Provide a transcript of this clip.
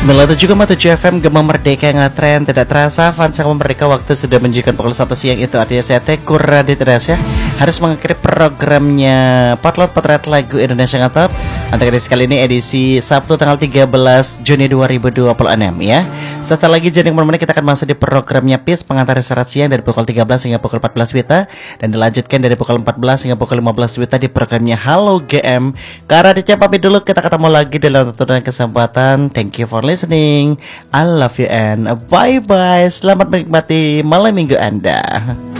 97,7 FM Gemang Merdeka yang ngetren. Tidak terasa Fans Gemang Merdeka waktu sudah menunjukkan pukul 1 siang. Itu artinya saya Tekur Radit ya harus mengakhiri programnya Potlot Potret Lagu Indonesia Ngetop untuk edisi kali ini, edisi Sabtu tanggal 13 Juni 2026 ya. Setelah lagi jadi menit kita akan masuk di programnya PIS pengantar syarat siang dari pukul 13 hingga pukul 14 WITA, dan dilanjutkan dari pukul 14 hingga pukul 15 WITA di programnya Halo GM. Karena pamit dulu, kita ketemu lagi dalam tutupan kesempatan. Thank you for listening. I love you and bye bye. Selamat menikmati malam minggu Anda.